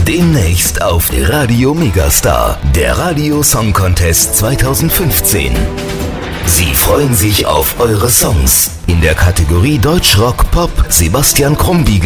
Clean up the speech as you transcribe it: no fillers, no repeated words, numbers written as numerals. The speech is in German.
Demnächst auf Radio Megastar, der Radio Song Contest 2015. Sie freuen sich auf eure Songs. In der Kategorie Deutschrock Pop Sebastian Krumbiegel